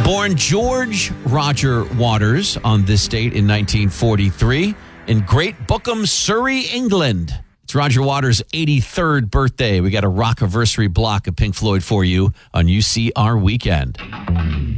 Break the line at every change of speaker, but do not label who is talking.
Born George Roger Waters on this date in 1943 in Great Bookham, Surrey, England. It's Roger Waters' 83rd birthday. We got a rock-anniversary block of Pink Floyd for you on UCR Weekend.